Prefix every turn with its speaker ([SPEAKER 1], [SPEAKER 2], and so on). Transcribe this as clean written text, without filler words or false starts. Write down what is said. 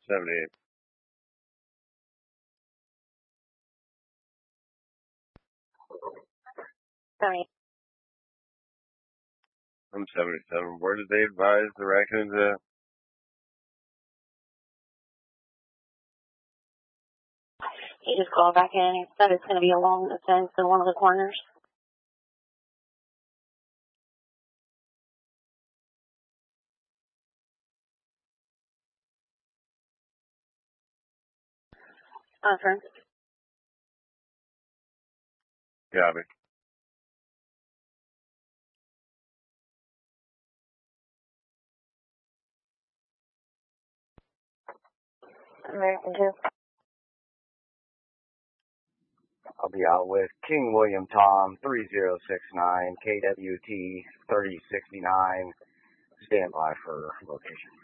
[SPEAKER 1] 78.
[SPEAKER 2] Sorry.
[SPEAKER 1] I'm 77. Where did they advise the raccoons at?
[SPEAKER 2] He just called back in. He said it's going to be along the fence in one of the corners. Turn.
[SPEAKER 1] Copy.
[SPEAKER 2] American 2.
[SPEAKER 3] I'll be out with King William Tom 3069 KWT 3069. Stand by for location.